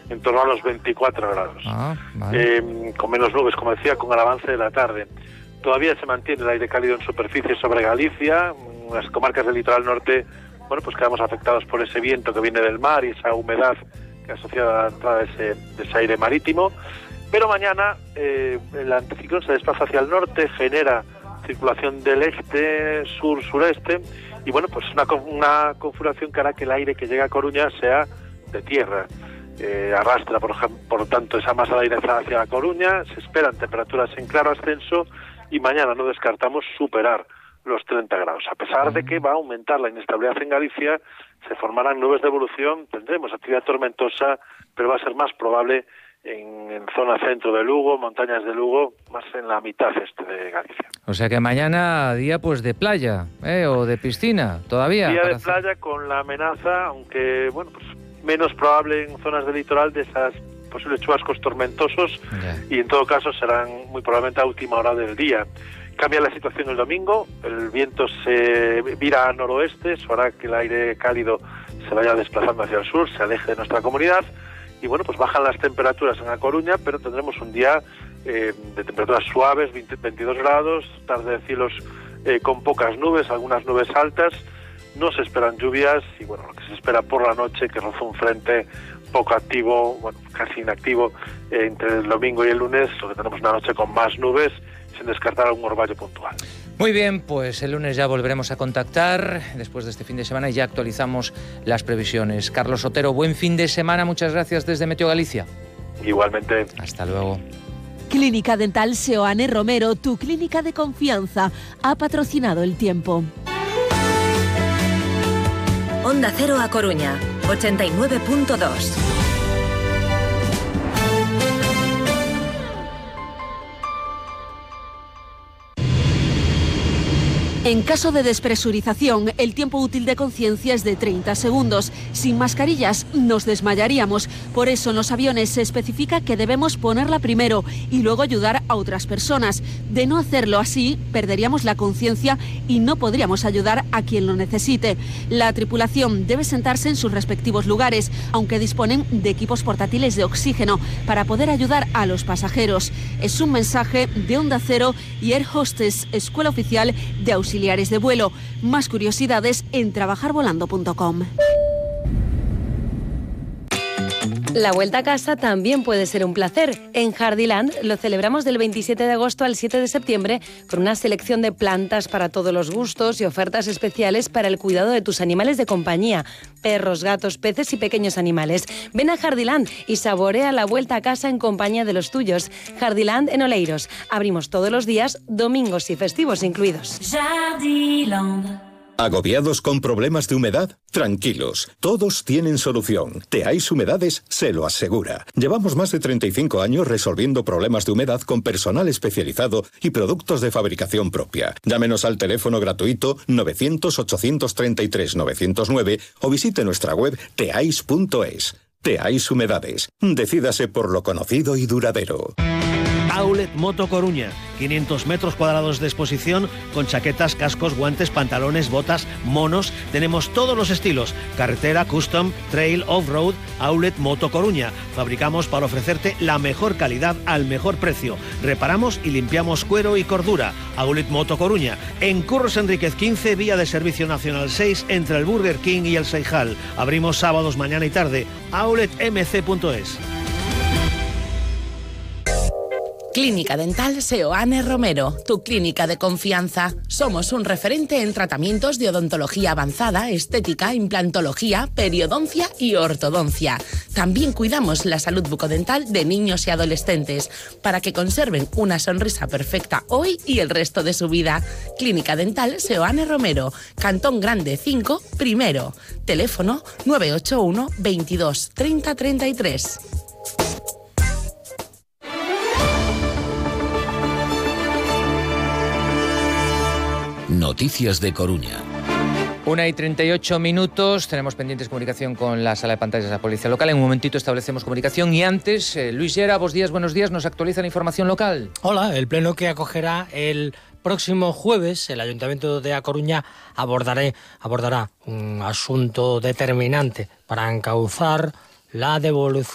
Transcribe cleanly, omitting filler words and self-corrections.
en torno a los 24 grados. Vale. Con menos nubes, como decía, con el avance de la tarde. Todavía se mantiene el aire cálido en superficie sobre Galicia. Las comarcas del litoral norte, bueno, pues quedamos afectados por ese viento que viene del mar y esa humedad que asociada a la entrada de ese aire marítimo. Pero mañana el anticiclón se desplaza hacia el norte, genera circulación del este, sur, sureste, y bueno, pues una configuración que hará que el aire que llega a Coruña sea de tierra. Arrastra, por lo tanto, esa masa de aire hacia La Coruña. Se esperan temperaturas en claro ascenso y mañana no descartamos superar los 30 grados. A pesar de que va a aumentar la inestabilidad en Galicia, se formarán nubes de evolución, tendremos actividad tormentosa, pero va a ser más probable en zona centro de Lugo, montañas de Lugo, más en la mitad este de Galicia. O sea que mañana día pues de playa, o de piscina, todavía. Día de playa con la amenaza, aunque bueno, pues menos probable en zonas del litoral de esas posibles chubascos tormentosos, y en todo caso serán muy probablemente a última hora del día. Cambia la situación el domingo, el viento se vira a noroeste, eso hará que el aire cálido se vaya desplazando hacia el sur, se aleje de nuestra comunidad, y bueno, pues bajan las temperaturas en La Coruña, pero tendremos un día de temperaturas suaves, 22 grados, tarde de cielos con pocas nubes, algunas nubes altas. No se esperan lluvias y bueno, lo que se espera por la noche, que roza un frente poco activo, bueno, casi inactivo, entre el domingo y el lunes, lo que tenemos una noche con más nubes, sin descartar algún orvallo puntual. Muy bien, pues el lunes ya volveremos a contactar después de este fin de semana y ya actualizamos las previsiones. Carlos Otero, buen fin de semana, muchas gracias desde Meteo Galicia. Igualmente. Hasta luego. Clínica Dental Seoane Romero, tu clínica de confianza, ha patrocinado el tiempo. Onda Cero A Coruña, 89.2. En caso de despresurización, el tiempo útil de conciencia es de 30 segundos. Sin mascarillas nos desmayaríamos. Por eso en los aviones se especifica que debemos ponerla primero y luego ayudar a otras personas. De no hacerlo así, perderíamos la conciencia y no podríamos ayudar a quien lo necesite. La tripulación debe sentarse en sus respectivos lugares, aunque disponen de equipos portátiles de oxígeno para poder ayudar a los pasajeros. Es un mensaje de Onda Cero y Air Hostess, Escuela Oficial de Auxiliares de Vuelo. Más curiosidades en trabajarvolando.com. La vuelta a casa también puede ser un placer. En Jardiland lo celebramos del 27 de agosto al 7 de septiembre con una selección de plantas para todos los gustos y ofertas especiales para el cuidado de tus animales de compañía, perros, gatos, peces y pequeños animales. Ven a Jardiland y saborea la vuelta a casa en compañía de los tuyos. Jardiland en Oleiros. Abrimos todos los días, domingos y festivos incluidos. Jardiland. ¿Agobiados con problemas de humedad? Tranquilos, todos tienen solución. Teais Humedades se lo asegura. Llevamos más de 35 años resolviendo problemas de humedad con personal especializado y productos de fabricación propia. Llámenos al teléfono gratuito 900-833-909 o visite nuestra web teais.es. Teais Humedades. Decídase por lo conocido y duradero. Outlet Moto Coruña, 500 metros cuadrados de exposición con chaquetas, cascos, guantes, pantalones, botas, monos. Tenemos todos los estilos: carretera, custom, trail, off-road. Outlet Moto Coruña. Fabricamos para ofrecerte la mejor calidad al mejor precio. Reparamos y limpiamos cuero y cordura. Outlet Moto Coruña. En Curros Enríquez 15, vía de Servicio Nacional 6, entre el Burger King y el Seijal. Abrimos sábados, mañana y tarde. outletmc.es. Clínica Dental Seoane Romero, tu clínica de confianza. Somos un referente en tratamientos de odontología avanzada, estética, implantología, periodoncia y ortodoncia. También cuidamos la salud bucodental de niños y adolescentes para que conserven una sonrisa perfecta hoy y el resto de su vida. Clínica Dental Seoane Romero, Cantón Grande 5, primero. Teléfono 981 22 30 33. Noticias de Coruña. 1:38, tenemos pendientes comunicación con la sala de pantallas de la Policía Local. En un momentito establecemos comunicación y antes, Luis Llera, buenos días, nos actualiza la información local. Hola, el pleno que acogerá el próximo jueves, el Ayuntamiento de A Coruña abordará un asunto determinante para encauzar la devolución